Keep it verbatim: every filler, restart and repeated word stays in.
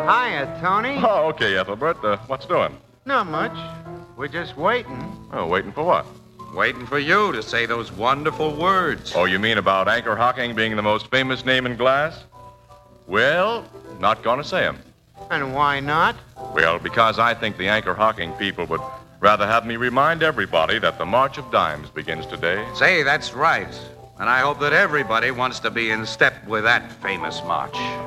Hiya, Tony. Oh, okay, Ethelbert. Uh, what's doing? Not much. We're just waiting. Oh, waiting for what? Waiting for you to say those wonderful words. Oh, you mean about Anchor Hocking being the most famous name in glass? Well, not gonna say 'em. And why not? Well, because I think the Anchor Hocking people would rather have me remind everybody that the March of Dimes begins today. Say, that's right. And I hope that everybody wants to be in step with that famous march.